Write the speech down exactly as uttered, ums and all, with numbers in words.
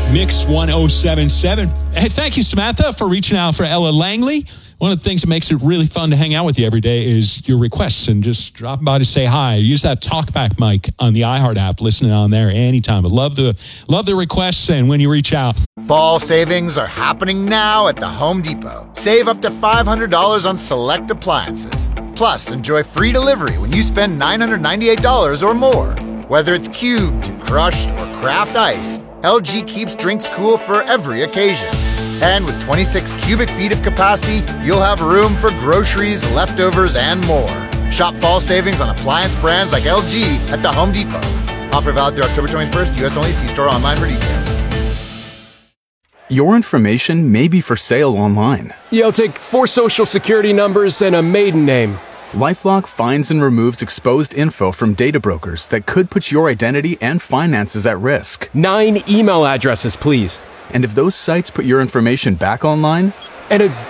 Mix one oh seven point seven. Hey, thank you, Samantha, for reaching out for Ella Langley. One of the things that makes it really fun to hang out with you every day is your requests and just dropping by to say hi. Use that talkback mic on the iHeart app, listening on there anytime. I love the love the requests and when you reach out. Fall savings are happening now at the Home Depot. Save up to five hundred dollars on select appliances. Plus, enjoy free delivery when you spend nine hundred ninety-eight dollars or more. Whether it's cubed, crushed, or craft ice, L G keeps drinks cool for every occasion. And with twenty-six cubic feet of capacity, you'll have room for groceries, leftovers, and more. Shop fall savings on appliance brands like L G at the Home Depot. Offer valid through October twenty-first, U S only. See store online for details. Your information may be for sale online. Yeah, I'll take four social security numbers and a maiden name. LifeLock finds and removes exposed info from data brokers that could put your identity and finances at risk. Nine email addresses, please. And if those sites put your information back online, and a